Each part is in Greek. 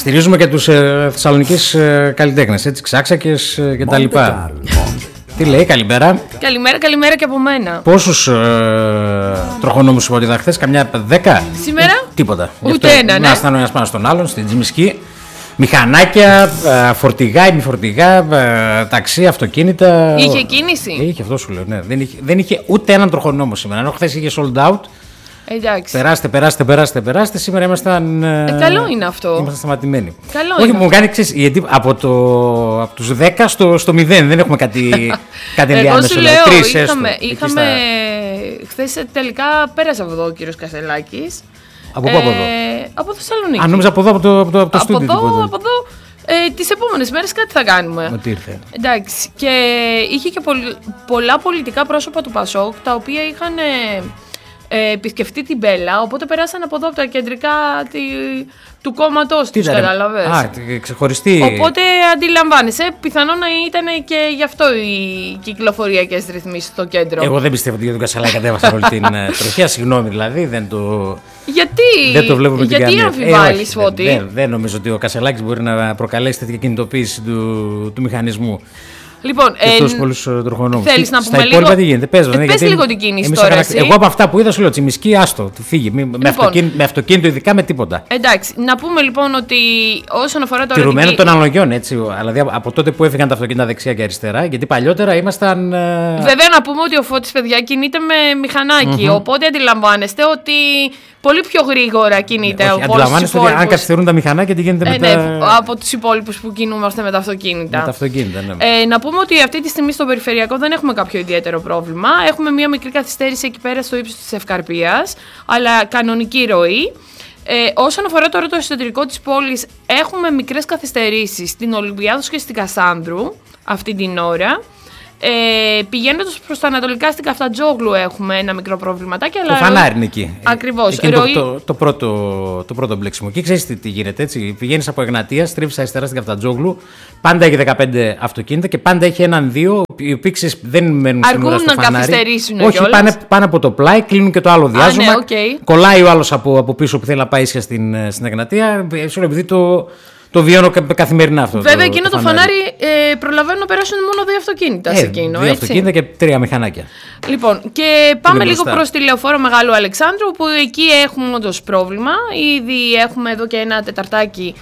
Στηρίζουμε και τους Θεσσαλονικείς καλλιτέχνες, έτσι, Ξάξακες και τα λοιπά. Τι λέει, καλημέρα. Καλημέρα και από μένα. Πόσους τροχονόμους είπα ότι είδα χθες, καμιά 10? Σήμερα? Τίποτα. Ούτε ένα, ναι. Να στάνω ένας πάνω στον άλλον, στην Τζιμισκή. Μηχανάκια, φορτηγά, ημιφορτηγά, ταξί, αυτοκίνητα. Είχε κίνηση. Είχε, αυτό σου λέω. Ναι. Δεν είχε ούτε έναν τροχονόμο σήμερα. Ενώ χθες είχε sold out. Εντάξει. Περάστε. Σήμερα ήμασταν. Καλό είναι αυτό. Ήμασταν σταματημένοι. Καλό Όχι, είναι. μου κάνει εξής, γιατί από τους 10 στο 0 δεν έχουμε κάτι ενδιάμεσο. Εγώ σου λέω, είχαμε χθες τελικά πέρασε από εδώ ο κύριος Κασελάκης. Από πού από εδώ? Από Θεσσαλονίκη. Αν νόμιζα από εδώ, από το στούντιο. Από εδώ. Τις επόμενες μέρες κάτι θα κάνουμε. Ότι ήρθε. Εντάξει. Και είχε και πολλά πολιτικά πρόσωπα του Πασόκ, τα οποία είχαν επισκεφτεί την Μπέλα, οπότε περάσαν από εδώ από τα κεντρικά του κόμματος τους, κατάλαβες. Ξεχωριστή. Οπότε αντιλαμβάνεσαι, πιθανόν να ήταν και γι' αυτό οι κυκλοφοριακές ρυθμίσεις στο κέντρο. Εγώ δεν πιστεύω ότι για τον Κασελάκη κατέβασαν όλη την τροχιά, συγγνώμη δηλαδή, δεν το βλέπουμε την Γιατί αμφιβάλλεις, Φώτη? Δεν νομίζω ότι ο Κασελάκης μπορεί να προκαλέσει τέτοια κινητοποίηση του μηχανισμού. Λοιπόν, θέλεις να πούμε λίγο? Στα τι γίνεται, πες λίγο την κίνηση τώρα εσύ. Εγώ από αυτά που είδα σου λέω, Τσιμισκή, άστο, φύγει, με αυτοκίνητο ειδικά με τίποτα. Εντάξει, να πούμε λοιπόν ότι όσον αφορά τώρα. Τηρουμένο των αναλογιών, έτσι, δηλαδή από τότε που έφυγαν τα αυτοκίνητα δεξιά και αριστερά, γιατί παλιότερα ήμασταν. Βέβαια να πούμε ότι ο Φώτης, παιδιά, κινείται με μηχανάκι, οπότε αντιλαμβάνεστε ότι πολύ πιο γρήγορα κινείται από όλους τους υπόλοιπους. Αντιλαμβάνεστε ότι αν καθυστερούν τα μηχανάκια, τι γίνεται από τους υπόλοιπους που κινούμαστε με τα αυτοκίνητα. Με τα αυτοκίνητα, ναι. Να πούμε ότι αυτή τη στιγμή στο περιφερειακό δεν έχουμε κάποιο ιδιαίτερο πρόβλημα. Έχουμε μία μικρή καθυστέρηση εκεί πέρα στο ύψος της Ευκαρπίας, αλλά κανονική ροή. Όσον αφορά τώρα το εσωτερικό της πόλης, έχουμε μικρές καθυστερήσεις στην Ολυμπιάδος και στην Κασάνδρου αυτή την ώρα. Πηγαίνοντας προς τα ανατολικά στην Καφτατζόγλου έχουμε ένα μικρό προβληματάκι. Το φανάρι είναι εκεί. Ακριβώς. Το πρώτο μπλέξιμο. Εκεί ξέρεις τι γίνεται, έτσι. Πηγαίνεις από Εγνατία, στρίβεις αριστερά στην Καφτατζόγλου. Πάντα έχει 15 αυτοκίνητα και πάντα έχει έναν-δύο οι οποίοι δεν μένουν στην ουρά στο φανάρι. Να καθυστερήσουν. Όχι, πάνε από το πλάι, κλείνουν και το άλλο διάζωμα. Ναι, okay. Κολλάει ο άλλος από πίσω που θέλει να πάει ίσια στην Εγνατία. Επειδή το βιώνω καθημερινά αυτό. Βέβαια, εκείνο το φανάρι προλαβαίνουν να περάσουν μόνο 2 αυτοκίνητα σε εκείνο. 2 αυτοκίνητα και 3 μηχανάκια. Λοιπόν, και πάμε λίγο προς τη Λεωφόρο Μεγάλου Αλεξάνδρου, που εκεί έχουμε όντως πρόβλημα. Ήδη έχουμε εδώ και ένα τεταρτάκι.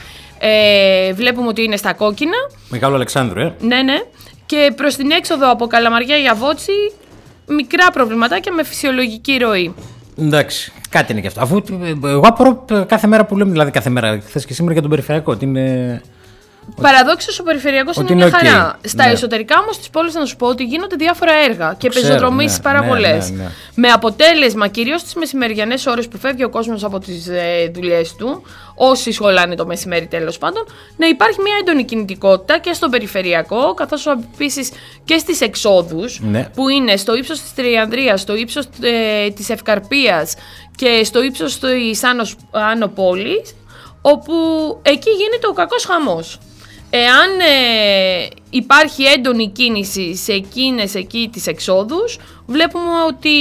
Βλέπουμε ότι είναι στα κόκκινα. Μεγάλου Αλεξάνδρου, Ναι. Και προς την έξοδο από Καλαμαριά για Βότση, μικρά προβληματάκια με φυσιολογική ροή. Εντάξει, κάτι είναι και αυτό. Αφού εγώ απορώ κάθε μέρα που λέμε, δηλαδή κάθε μέρα, χθες και σήμερα για τον περιφερειακό, ότι είναι. Παραδόξως ο περιφερειακός είναι μια χαρά. Στα εσωτερικά όμως της πόλης, να σου πω ότι γίνονται διάφορα έργα και πεζοδρομήσεις πάρα πολλές. Ναι. Με αποτέλεσμα, κυρίως τις μεσημεριανές ώρες που φεύγει ο κόσμος από τις δουλειές του, όσοι σχολάνε το μεσημέρι τέλος πάντων, να υπάρχει μια έντονη κινητικότητα και στον περιφερειακό, καθώς επίσης και στις εξόδους, που είναι στο ύψος της Τριανδρίας, στο ύψος της Ευκαρπίας και στο ύψος της Άνω Πόλης, όπου εκεί γίνεται ο κακός χαμός. Εάν υπάρχει έντονη κίνηση σε εκείνες εκεί τις εξόδους, βλέπουμε ότι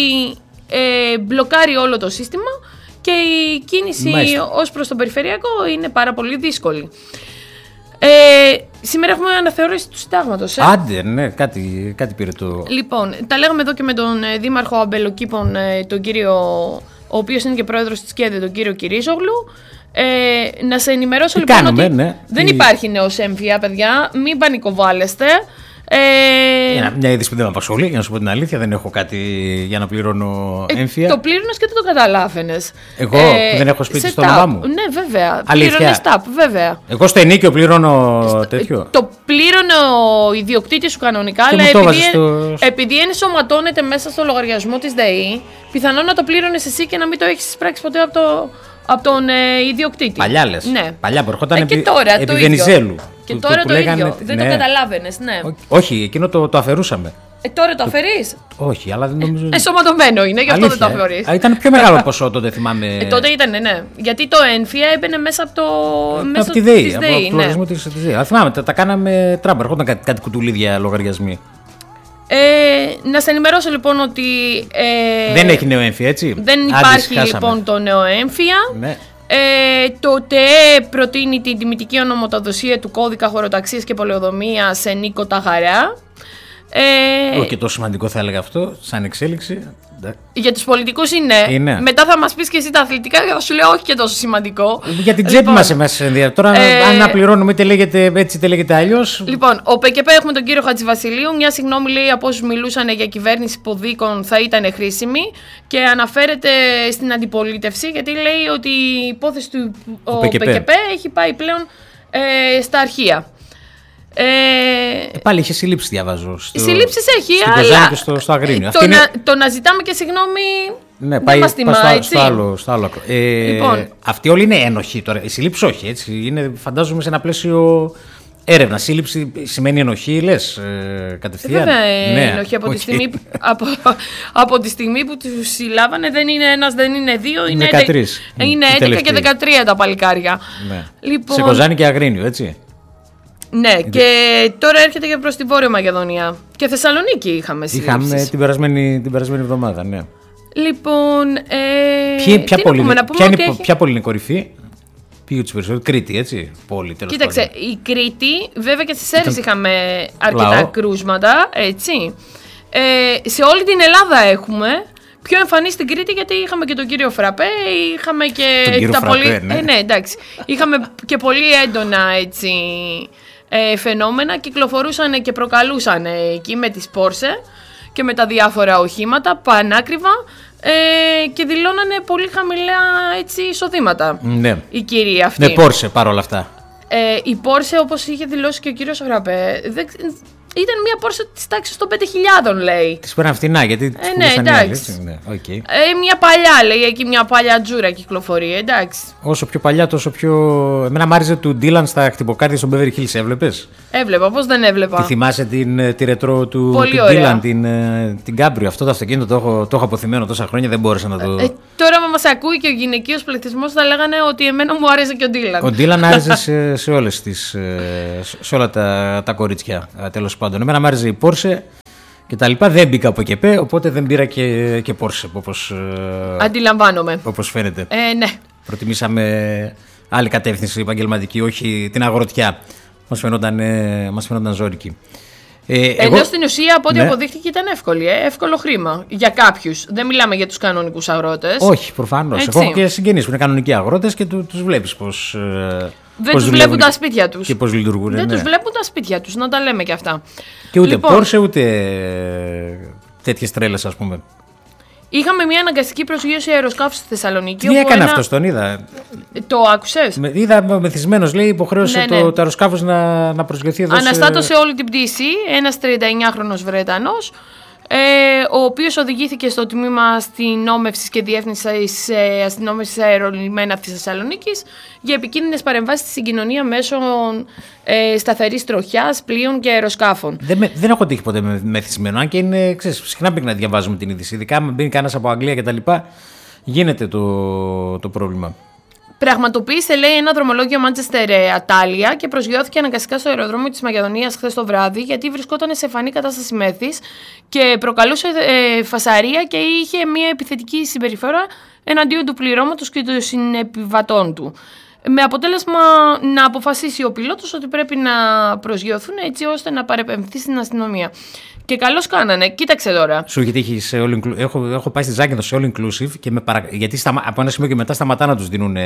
μπλοκάρει όλο το σύστημα και η κίνηση ως προς το περιφερειακό είναι πάρα πολύ δύσκολη. Σήμερα έχουμε αναθεώρηση του συντάγματος. Άντε, ναι, κάτι πήρε το. Λοιπόν, τα λέγαμε εδώ και με τον δήμαρχο Αμπελοκήπων, τον κύριο, ο οποίος είναι και πρόεδρος της ΚΕΔΕ, τον κύριο Κυρίζογλου. Να σε ενημερώσω λοιπόν ότι δεν υπάρχει νέος έμφυα, παιδιά, μην πανικοβάλλεστε. Μια είδηση που δεν με απασχολεί, για να σου πω την αλήθεια, δεν έχω κάτι για να πληρώνω έμφυα. Το πλήρωνες και δεν το καταλάβαινες. Εγώ που δεν έχω σπίτι στο όνομά μου. Ναι, βέβαια. Πλήρωνες TAP, βέβαια. Εγώ στο ενίκιο πληρώνω τέτοιο. Το πλήρωνε ο ιδιοκτήτης σου κανονικά, αλλά επειδή ενσωματώνεται μέσα στο λογαριασμό της ΔΕΗ, πιθανόν να το πλήρωνες εσύ και να μην το έχεις εισπράξει ποτέ από τον ιδιοκτήτη. Παλιά λες. Ναι. Παλιά που ερχόταν επί Βενιζέλου. Και τώρα το λέγανε, ίδιο. Δεν το καταλάβαινες, ναι. Όχι, εκείνο το αφαιρούσαμε. Τώρα το αφαιρείς. Όχι, αλλά δεν νομίζω. Ενσωματωμένο είναι, γι' αυτό δεν το αφαιρείς. Ήταν πιο μεγάλο ποσό τότε, θυμάμαι. Τότε ήταν, ναι. Γιατί το έμφυα έμπαινε μέσα από το. Από τη ΔΕΗ. Από το λογαριασμό της ΔΕΗ. Αλλά θυμάμαι, τα κάναμε τράμπα. Ερχόταν κάτι κουτουλίδια λογαριασμοί. Να σε ενημερώσω λοιπόν ότι. Δεν έχει νέο έμφυα, έτσι. Δεν υπάρχει λοιπόν το νέο έμφυα. Ναι. Το ΤΕ προτείνει την τιμητική ονομοτοδοσία του κώδικα χωροταξίας και πολεοδομίας σε Νίκο Ταγαρά. Όχι τόσο σημαντικό θα έλεγα αυτό, σαν εξέλιξη. Για τους πολιτικούς είναι. Μετά θα μας πεις και εσύ τα αθλητικά και θα σου λέω όχι και τόσο σημαντικό. Για την τσέπη μας εμάς ενδιαφέρει. Τώρα αν να πληρώνουμε είτε λέγεται έτσι είτε λέγεται αλλιώς. Λοιπόν, ο ΠΚΠ έχουμε τον κύριο Χατζηβασιλείου. Μια συγγνώμη λέει από όσους μιλούσαν για κυβέρνηση ποδίκων θα ήταν χρήσιμη και αναφέρεται στην αντιπολίτευση γιατί λέει ότι η υπόθεση του ΠΚΠ έχει πάει πλέον στα αρχεία. Πάλι είχε συλλήψεις διαβάζω. Συλλήψεις έχει, στην Κοζάνη και στο Αγρίνιο. Το να ζητάμε και συγγνώμη. Ναι, πάει στο άλλο. Λοιπόν, αυτοί όλοι είναι ένοχοι τώρα. Οι συλλήψεις όχι, έτσι. Είναι, φαντάζομαι, σε ένα πλαίσιο έρευνα. Σύλληψη σημαίνει ενοχή, λες κατευθείαν. Βέβαια, ενοχή από τη στιγμή που τους συλλάβανε δεν είναι ένας, δεν είναι δύο, είναι 11 και 13 τα παλικάρια. Ναι. Λοιπόν, σε Κοζάνη και Αγρίνιο, έτσι. Ναι, και τώρα έρχεται και προς τη Βόρεια Μακεδονία. Και Θεσσαλονίκη είχαμε συλλήψεις. Είχαμε την περασμένη εβδομάδα, ναι. Λοιπόν, ποια πόλη είναι κορυφή? Ποιο τους περισσότερους? Κρήτη, έτσι. Πόλη, τέλος πάντων. Κοίταξε, η Κρήτη, βέβαια και στις Σέρρες είχαμε αρκετά κρούσματα, έτσι. Σε όλη την Ελλάδα έχουμε. Πιο εμφανή στην Κρήτη γιατί είχαμε και τον κύριο Φραπέ, είχαμε και τα πολύ. Ναι, εντάξει. Είχαμε και πολύ έντονα έτσι, φαινόμενα. Κυκλοφορούσαν και προκαλούσαν εκεί με τις Πόρσε και με τα διάφορα οχήματα πανάκριβα και δηλώνανε πολύ χαμηλά έτσι, εισοδήματα. Ναι. Οι κύριοι αυτοί. Ναι, Πόρσε παρόλα αυτά. Η Πόρσε, όπως είχε δηλώσει και ο κύριος Φραπέ, ήταν μια Πόρσε της τάξης των 5.000 λέει. Της πέραν φτηνά γιατί τις πουλούσαν οι άλλοι, έτσι. Ναι, okay. Μια παλιά λέει, εκεί μια παλιά τζούρα κυκλοφορεί, εντάξει. Όσο πιο παλιά τόσο πιο... Εμένα μ' άρεσε του Ντίλαν στα χτυποκάρδια στον Beverly Hills, έβλεπες? Έβλεπα, πώς δεν έβλεπα. Τη θυμάσαι τη ρετρό του Ντίλαν, την Κάμπριο? Αυτό το αυτοκίνητο το έχω αποθυμένο τόσα χρόνια, δεν μπόρεσα να το... Τώρα μας ακούει και ο γυναικείος πληθυσμός θα λέγανε ότι εμένα μου άρεσε και ο Ντίλαν. Ο Ντίλαν άρεσε σε όλα τα κορίτσια, τέλος πάντων. Εμένα μου άρεσε η Πόρσε και τα λοιπά. Δεν μπήκα από ΚΕΠΕ, οπότε δεν πήρα και Πόρσε, όπως αντιλαμβάνομαι. Όπως φαίνεται. Ναι. Προτιμήσαμε άλλη κατεύθυνση επαγγελματική, όχι την αγροτιά. Μας φαινόταν ζώρικη. Ενώ στην ουσία από ό,τι αποδείχθηκε ήταν εύκολο χρήμα για κάποιους. Δεν μιλάμε για τους κανονικούς αγρότες. Όχι, προφανώς. Εγώ έχω και συγγενείς που είναι κανονικοί αγρότες και τους βλέπεις πώς. Δεν τους βλέπουν τα σπίτια τους. Και πώς λειτουργούν. Δεν τους βλέπουν τα σπίτια τους, να τα λέμε και αυτά. Και ούτε Πόρσε ούτε τέτοιες τρέλες, ας πούμε. Είχαμε μια αναγκαστική προσγείωση αεροσκάφου στη Θεσσαλονίκη. Τι έκανε αυτό, τον είδα. Το άκουσες? Είδα μεθυσμένος, λέει, υποχρέωσε το αεροσκάφος να προσγειωθεί εδώ. Αναστάτωσε όλη την πτήση ένας 39χρονος Βρετανός, ο οποίος οδηγήθηκε στο τμήμα αστυνόμευσης και διεύθυνσης αστυνόμευσης αερολιμένα της Θεσσαλονίκης για επικίνδυνες παρεμβάσεις στη συγκοινωνία μέσω σταθερής τροχιάς, πλοίων και αεροσκάφων. Δεν έχω τύχει ποτέ μεθυσμένο, αν και είναι, ξέρεις, συχνά πρέπει να διαβάζουμε την είδηση. Ειδικά αν μπαίνει κανένας από Αγγλία κτλ. Γίνεται το πρόβλημα. Πραγματοποίησε, λέει, ένα δρομολόγιο Μάντσεστερ-Ατάλια και προσγειώθηκε αναγκαστικά στο αεροδρόμιο της Μακεδονίας χθες το βράδυ, γιατί βρισκόταν σε φανή κατάσταση μέθης και προκαλούσε φασαρία και είχε μια επιθετική συμπεριφορά εναντίον του πληρώματος και των συνεπιβατών του. Με αποτέλεσμα να αποφασίσει ο πιλότος ότι πρέπει να προσγειωθούν έτσι ώστε να παρεπεμφθεί στην αστυνομία. Και καλώς κάνανε. Κοίταξε τώρα. Σου έχει τύχει σε all inclusive. Έχω πάει στη Ζάκυνθο σε all inclusive και γιατί από ένα σημείο και μετά σταματά να τους δίνουν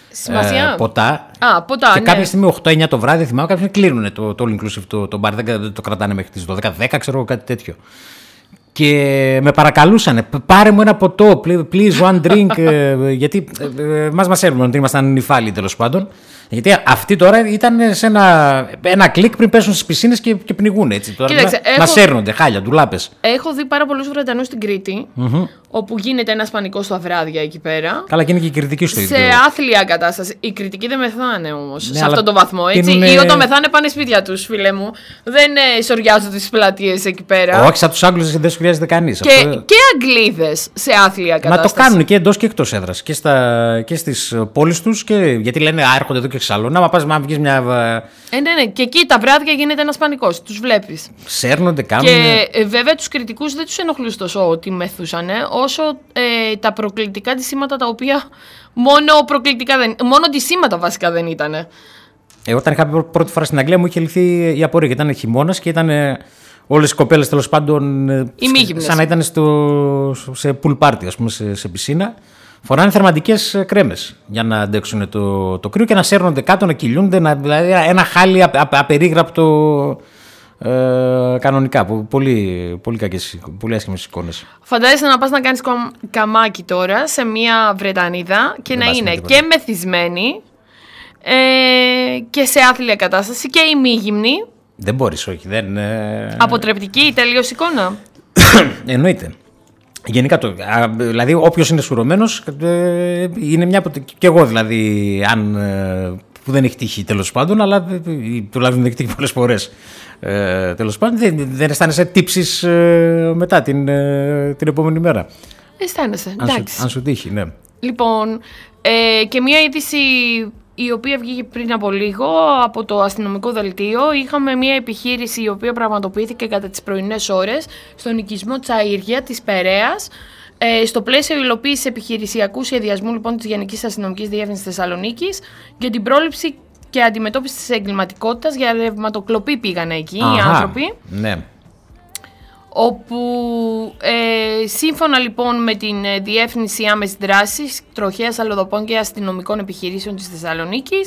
ποτά. Ποτά. Και κάποια στιγμή 8-9 το βράδυ θυμάμαι κάποιοι κλείνουν το all inclusive το μπαρ. Δεν το κρατάνε μέχρι τις 12-10, ξέρω κάτι τέτοιο. Και με παρακαλούσαν, πάρε μου ένα ποτό, please one drink, γιατί μας έρνουν ότι ήμασταν νυφάλοι τέλος πάντων. Γιατί αυτοί τώρα ήταν σε ένα κλικ πριν πέσουν στις πισίνες και πνιγούν έτσι. Μας έρνονται, χάλια, ντουλάπες. Έχω δει πάρα πολλούς Βρετανούς στην Κρήτη, όπου γίνεται ένας πανικός στα βράδια εκεί πέρα. Καλά, και είναι και η κριτική στο ίδιο. Σε άθλια κατάσταση. Οι κριτικοί δεν μεθάνε όμως σε αυτόν τον βαθμό. Έτσι. Ή όταν μεθάνε πάνε σπίτια τους, φίλε μου. Δεν σοριάζουν τις πλατείες εκεί πέρα. Όχι, σαν τους Άγγλους δεν σου χρειάζεται κανείς. Και Αγγλίδες σε άθλια κατάσταση. Μα το κάνουν και εντός και εκτός έδρας. Και στις πόλεις τους. Γιατί λένε έρχονται εδώ και ξαλώνα. Μα πας να βγεις μια. Ναι. Και εκεί τα βράδια γίνεται ένας πανικός. Τους βλέπεις. Σέρνονται, κάνουν. Και βέβαια τους κριτικούς δεν τους ενοχλούσε τόσο ότι μεθούσανε, όσο τα προκλητικά αντισήματα, τα οποία μόνο αντισήματα βασικά δεν ήταν. Όταν είχα πει πρώτη φορά στην Αγγλία μου είχε λυθεί η απορία. Ήταν χειμώνας και ήταν όλες οι κοπέλες τέλος πάντων σαν να ήταν σε pool party, ας πούμε, σε πισίνα. Φοράνε θερματικές κρέμες για να αντέξουν το κρύο και να σέρνονται κάτω, να κυλιούνται, δηλαδή ένα χάλι απερίγραπτο κανονικά. Πολύ κακές, πολύ άσχημες εικόνες. Φαντάζεσαι να πας να κάνεις καμάκι τώρα σε μια Βρετανίδα και να είναι και μεθυσμένη και σε άθλια κατάσταση και ημίγυμνη. Δεν μπορείς, όχι. Αποτρεπτική, τελείως εικόνα. Εννοείται. Γενικά, δηλαδή όποιος είναι σουρωμένος είναι μια. Και εγώ δηλαδή, που δεν έχει τύχει τέλος πάντων, αλλά τουλάχιστον δεν έχει τύχει πολλές φορές. Τέλος πάντων, δεν αισθάνεσαι τύψεις μετά την επόμενη μέρα. Αισθάνεσαι, εντάξει. Αν σου τύχει, ναι. Λοιπόν, και μια είδηση η οποία βγήκε πριν από λίγο από το αστυνομικό δελτίο. Είχαμε μια επιχείρηση η οποία πραγματοποιήθηκε κατά τις πρωινές ώρες στον οικισμό Τσαΐρια της Περαίας, στο πλαίσιο υλοποίησης επιχειρησιακού σχεδιασμού λοιπόν της Γενικής Αστυνομικής Διεύθυνσης Θεσσαλονίκης για την πρόληψη και αντιμετώπιση της εγκληματικότητας. Για ρευματοκλοπή πήγανε εκεί οι άνθρωποι. Ναι. Όπου σύμφωνα λοιπόν με την Διεύθυνση Άμεσης Δράσης, Τροχέας Αλλοδαπών και Αστυνομικών Επιχειρήσεων της Θεσσαλονίκης,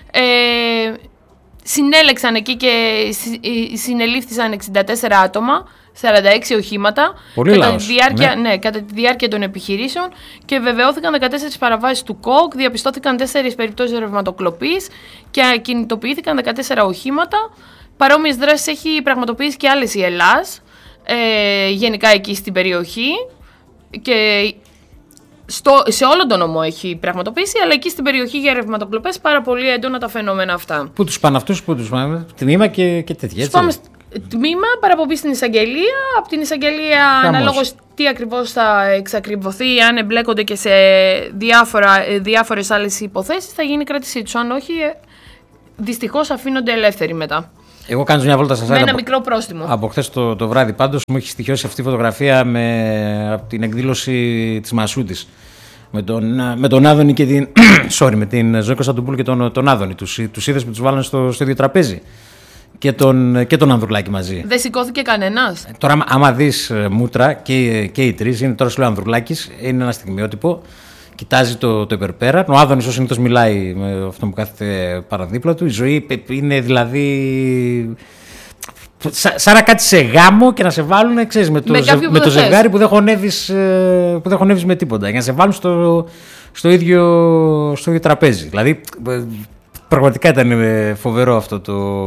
συνέλεξαν εκεί και συνελήφθησαν 64 άτομα, 46 οχήματα κατά τη διάρκεια των επιχειρήσεων και βεβαιώθηκαν 14 παραβάσεις του ΚΟΚ, διαπιστώθηκαν 4 περιπτώσεις ρευματοκλοπής και ακινητοποιήθηκαν 14 οχήματα. Παρόμοιες δράσεις έχει πραγματοποιήσει και άλλες η Ελλάς. Γενικά εκεί στην περιοχή και σε όλο τον νομό έχει πραγματοποιήσει, αλλά εκεί στην περιοχή για ρευματοκλοπές πάρα πολύ έντονα τα φαινόμενα αυτά. Πού τους πάνε αυτούς, πού τους πάνε, τμήμα και τέτοια, έτσι. Πάμε τμήμα, παραπομπή στην εισαγγελία, από την εισαγγελία αναλόγως τι ακριβώς θα εξακριβωθεί, αν εμπλέκονται και σε διάφορες άλλες υποθέσεις, θα γίνει κράτησή τους, αν όχι δυστυχώς αφήνονται ελεύθεροι μετά. Εγώ κάνω μια βόλτα σας με ένα μικρό πρόστιμο. Από χθες το βράδυ πάντως μου έχει στοιχειώσει αυτή η φωτογραφία από την εκδήλωση της Μασούτης με τον Άδωνη και την με την Ζωή Κωνσταντοπούλου και τον Άδωνη. Τους είδες που τους βάλανε στο ίδιο τραπέζι και τον Ανδρουλάκη μαζί. Δεν σηκώθηκε κανένας. Τώρα άμα δεις μούτρα και οι τρεις, είναι τώρα σου λέω Ανδρουλάκης, είναι ένα στιγμιότυπο. Κοιτάζει το υπερπέρα. Ο Άδωνης ως συνήθως μιλάει με αυτό που κάθεται παραδίπλα του. Η Ζωή είναι δηλαδή σαν να κάτσεις σε γάμο και να σε βάλουν, ξέρεις, με το ζευγάρι που δεν χωνεύεις με τίποτα. Για να σε βάλουν στο ίδιο τραπέζι. Δηλαδή πραγματικά ήταν φοβερό αυτό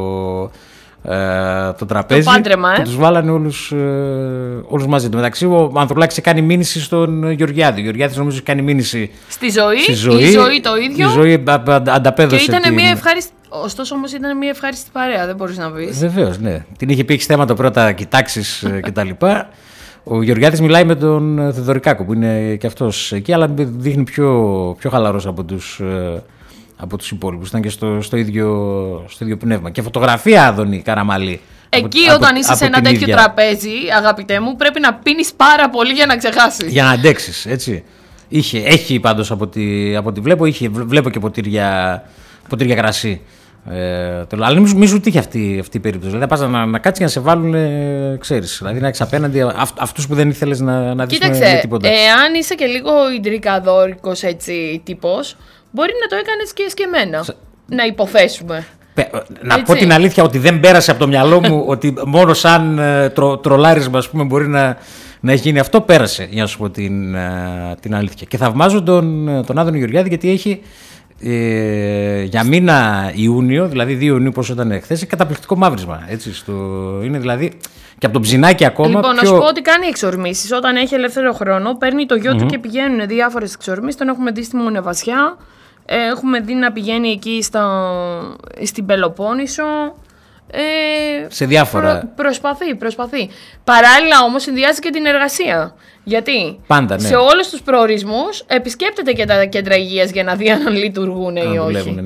το τραπέζι. Το πάντρεμα, που τους βάλανε όλους μαζί. Το μεταξύ ο Ανδρουλάκης κάνει μήνυση στον Γεωργιάδη. Ο Γεωργιάδης νομίζω έχει κάνει μήνυση στη Ζωή. Η Ζωή το ίδιο. Η Ζωή ανταπέδωσε. Και ήταν μια ευχάριστη. Ωστόσο όμως ήταν μια ευχάριστη παρέα, δεν μπορείς να πεις. Βεβαίως, ναι. Την είχε πει, έχεις θέματα πρώτα, κοιτάξεις κτλ. Ο Γεωργιάδης μιλάει με τον Θεοδωρικάκο που είναι και αυτός εκεί, αλλά δείχνει πιο χαλαρός από τους υπόλοιπους. Ήταν και στο ίδιο πνεύμα. Και φωτογραφία Άδωνη Καραμαλή. Εκεί όταν είσαι σε ένα τέτοιο τραπέζι, αγαπητέ μου, πρέπει να πίνεις πάρα πολύ για να ξεχάσεις. Για να αντέξεις, έτσι. Έχει πάντως από ό,τι βλέπω και ποτήρια κρασί. Αλλά μην σου τύχει αυτή η περίπτωση. Δηλαδή, πας να κάτσεις για να σε βάλουν, ξέρεις. Δηλαδή, να έχεις απέναντι αυτούς που δεν ήθελες να δεις με τίποτα. Εάν είσαι και λίγο ιντρικαδόρικος έτσι τύπος, μπορεί να το έκανες και εσκεμμένα. Να υποθέσουμε. Να πω την αλήθεια ότι δεν πέρασε από το μυαλό μου ότι μόνο σαν τρολάρισμα, ας πούμε, μπορεί να έχει γίνει αυτό. Πέρασε, για να σου πω την αλήθεια. Και θαυμάζω τον Άδωνη Γεωργιάδη γιατί έχει για μήνα Ιούνιο, δηλαδή 2 Ιουνίου πόσο ήταν χθες, καταπληκτικό μαύρισμα. Έτσι, είναι δηλαδή και από το ψινάκι ακόμα. Λοιπόν, να σου πω ότι κάνει εξορμήσεις. Όταν έχει ελεύθερο χρόνο, παίρνει το γιο του και πηγαίνουν διάφορες εξορμήσεις. Τον έχουμε δει στη Μονεβασιά. Έχουμε δει να πηγαίνει εκεί στην Πελοπόννησο. Σε διάφορα. Προσπαθεί. Παράλληλα όμως συνδυάζει και την εργασία. Γιατί πάντα, ναι, σε όλους τους προορισμούς επισκέπτεται και τα κέντρα υγείας για να δει αν λειτουργούν ή όχι. Ναι.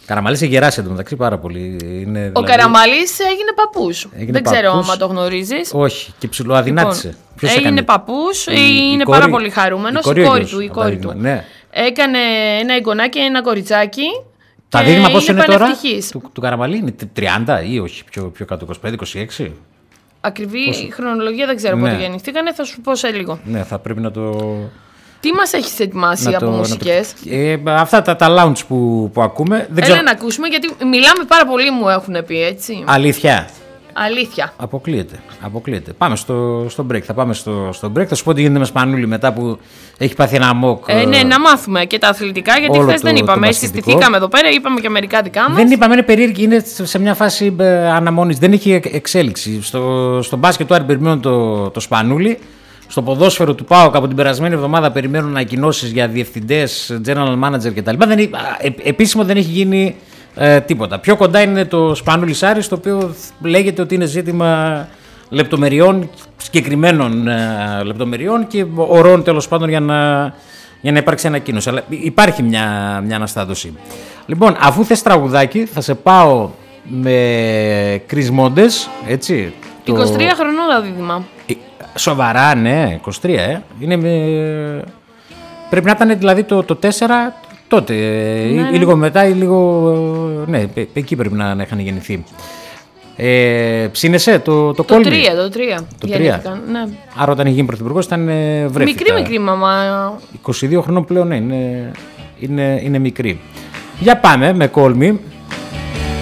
Καραμαλής έχει γεράσει εντωμεταξύ πάρα πολύ. Ο Καραμαλής έγινε παππούς. Δεν ξέρω αν το γνωρίζεις. Όχι, και ψιλοαδυνάτησε. Λοιπόν, έγινε παππούς, είναι πάρα πολύ χαρούμενος. Η κόρη του. Ναι. Έκανε ένα εγγονάκι, ένα κοριτσάκι. Τα δείγμα πόσο είναι τώρα του Καραμαλή, είναι 30 ή όχι, πιο κάτω, 25-26. Ακριβή χρονολογία δεν ξέρω πότε γεννηθήκανε, θα σου πω σε λίγο. Ναι, θα πρέπει να το... Τι μας έχεις ετοιμάσει από μουσικές? Αυτά τα lounge που ακούμε. Έλα να ακούσουμε, γιατί μιλάμε πάρα πολύ, μου έχουν πει, έτσι. Αλήθεια. Αποκλείεται. Πάμε στο break. Θα πάμε στο break. Θα σου πω τι γίνεται με Σπανούλη μετά που έχει πάθει ένα αμόκ. Ναι, να μάθουμε και τα αθλητικά, γιατί χθες δεν είπαμε. Συστηθήκαμε εδώ πέρα, είπαμε και μερικά δικά μας. Δεν είπαμε, είναι περίεργη, είναι σε μια φάση αναμονής. Δεν έχει εξέλιξη. Στο μπάσκετ του Άρη περιμένουν το Σπανούλη. Στο ποδόσφαιρο του ΠΑΟΚ από την περασμένη εβδομάδα περιμένουν ανακοινώσεις για διευθυντές, general manager κτλ. Επίσημο δεν έχει γίνει τίποτα. Πιο κοντά είναι το Σπανούλης Άρης, το οποίο λέγεται ότι είναι ζήτημα λεπτομεριών, συγκεκριμένων λεπτομεριών και ορών τέλος πάντων για να υπάρξει ανακοίνωση. Αλλά υπάρχει μια αναστάτωση. Λοιπόν, αφού θες τραγουδάκι, θα σε πάω με Chris Mondes, έτσι. 23 χρονών τα δίδυμα. Σοβαρά, ναι, 23, πρέπει να ήταν δηλαδή το 4 τότε, ή λίγο μετά ή λίγο, ναι, εκεί πρέπει να είχαν γεννηθεί. Ψήνεσαι το κόλμη? Το 3. Ναι. Άρα όταν είχε γίνει πρωθυπουργός ήταν βρέφητα. Μικρή μαμά. 22 χρονών πλέον, ναι, είναι μικρή. Για πάμε με κόλμη.